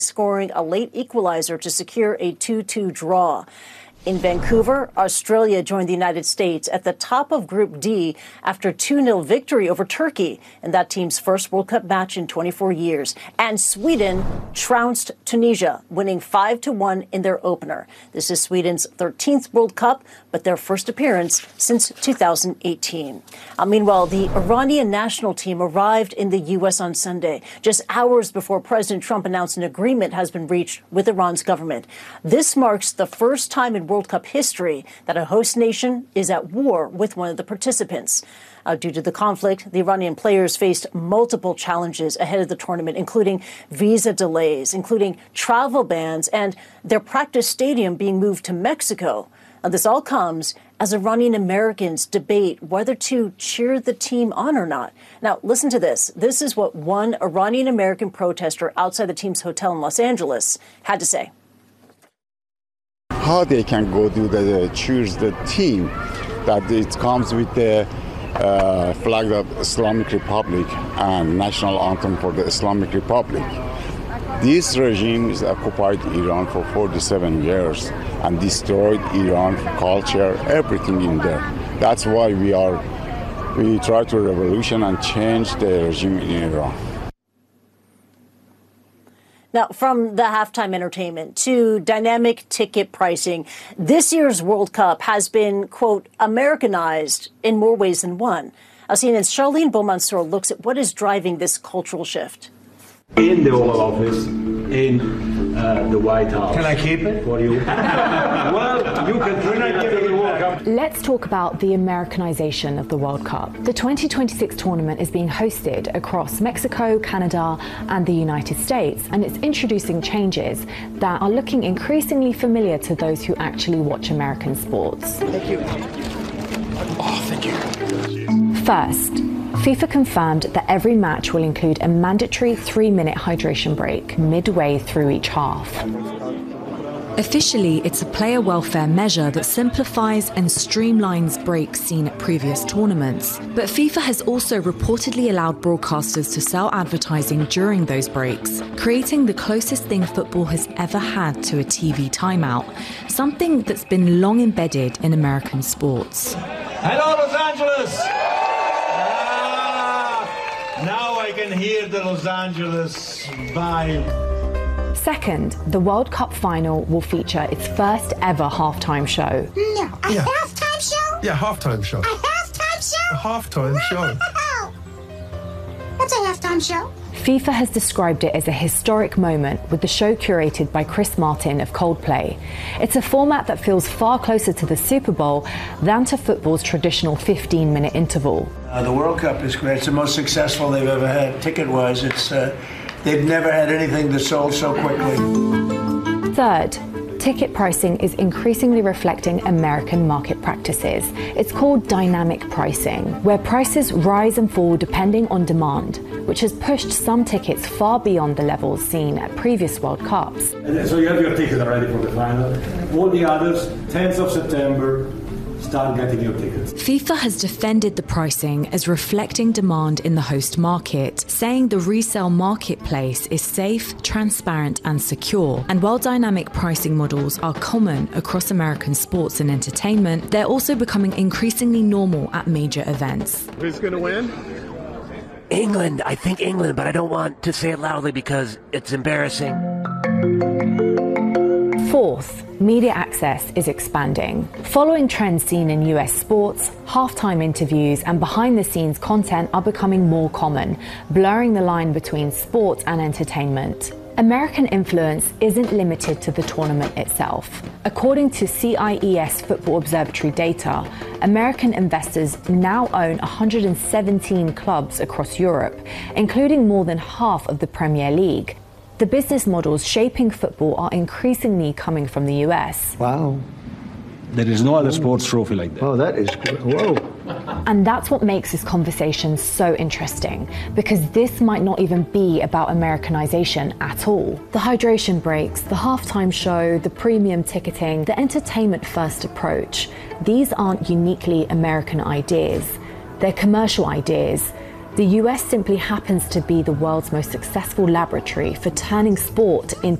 scoring a late equalizer to secure a 2-2 draw. In Vancouver, Australia joined the United States at the top of Group D after a 2-0 victory over Turkey in that team's first World Cup match in 24 years. And Sweden trounced Tunisia, winning 5-1 in their opener. This is Sweden's 13th World Cup, but their first appearance since 2018. Meanwhile, the Iranian national team arrived in the U.S. on Sunday, just hours before President Trump announced an agreement has been reached with Iran's government. This marks the first time in World Cup history that a host nation is at war with one of the participants. Due to the conflict, the Iranian players faced multiple challenges ahead of the tournament, including visa delays, including travel bans, and their practice stadium being moved to Mexico. This all comes as Iranian Americans debate whether to cheer the team on or not. Now, listen to this. This is what one Iranian American protester outside the team's hotel in Los Angeles had to say. How they can go do the choose the team that it comes with the flag of Islamic Republic and national anthem for the Islamic Republic. This regime has occupied Iran for 47 years and destroyed Iran culture, everything in there. That's why we try to revolution and change the regime in Iran. Now, from the halftime entertainment to dynamic ticket pricing, this year's World Cup has been, quote, Americanized in more ways than one. CNN's Charlene Beaumansour looks at what is driving this cultural shift. In the Oval Office, in the White House. Can I keep it? For you? Well, you can bring it to the World Cup. Let's talk about the Americanization of the World Cup. The 2026 tournament is being hosted across Mexico, Canada, and the United States, and it's introducing changes that are looking increasingly familiar to those who actually watch American sports. Thank you. Oh, thank you. First, FIFA confirmed that every match will include a mandatory 3-minute hydration break midway through each half. Officially, it's a player welfare measure that simplifies and streamlines breaks seen at previous tournaments. But FIFA has also reportedly allowed broadcasters to sell advertising during those breaks, creating the closest thing football has ever had to a TV timeout, something that's been long embedded in American sports. Hello, Los Angeles! Now I can hear the Los Angeles vibe. Second, the World Cup final will feature its first ever halftime show. No, halftime show? Yeah, halftime show. A halftime show? A halftime show. What's a halftime show? FIFA has described it as a historic moment with the show curated by Chris Martin of Coldplay. It's a format that feels far closer to the Super Bowl than to football's traditional 15-minute interval. The World Cup is great. It's the most successful they've ever had, ticket-wise. They've never had anything that sold so quickly. Third, ticket pricing is increasingly reflecting American market practices. It's called dynamic pricing, where prices rise and fall depending on demand, which has pushed some tickets far beyond the levels seen at previous World Cups. And so you have your ticket already for the final. All the others, 10th of September, start getting your tickets. FIFA has defended the pricing as reflecting demand in the host market, saying the resale marketplace is safe, transparent and secure. And while dynamic pricing models are common across American sports and entertainment, they're also becoming increasingly normal at major events. Who's going to win? England. I think England, but I don't want to say it loudly because it's embarrassing. Fourth, media access is expanding. Following trends seen in US sports, halftime interviews and behind-the-scenes content are becoming more common, blurring the line between sport and entertainment. American influence isn't limited to the tournament itself. According to CIES Football Observatory data, American investors now own 117 clubs across Europe, including more than half of the Premier League. The business models shaping football are increasingly coming from the US. Wow. There is no other sports trophy like that. Oh, that is good. Whoa. And that's what makes this conversation so interesting, because this might not even be about Americanization at all. The hydration breaks, the halftime show, the premium ticketing, the entertainment-first approach, these aren't uniquely American ideas. They're commercial ideas. The US simply happens to be the world's most successful laboratory for turning sport into